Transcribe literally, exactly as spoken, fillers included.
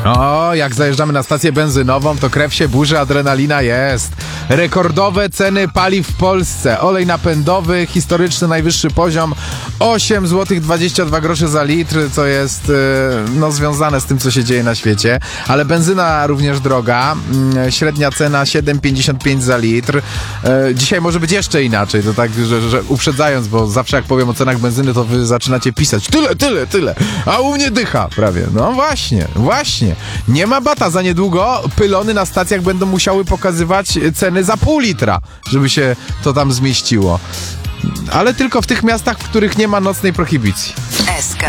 O, jak zajeżdżamy na stację benzynową, to krew się burzy, adrenalina jest. Rekordowe ceny paliw w Polsce. Olej napędowy, historyczny najwyższy poziom, osiem złotych dwadzieścia dwa grosze za litr, co jest no związane z tym, co się dzieje na świecie. Ale benzyna również droga. Średnia cena siedem pięćdziesiąt pięć za litr. Dzisiaj może być jeszcze inaczej, to tak, że, że uprzedzając, bo zawsze jak powiem o cenach benzyny, to wy zaczynacie pisać tyle, tyle, tyle, a u mnie dycha prawie. No właśnie, właśnie. Nie ma bata, za niedługo pylony na stacjach będą musiały pokazywać ceny za pół litra, żeby się to tam zmieściło. Ale tylko w tych miastach, w których nie ma nocnej prohibicji.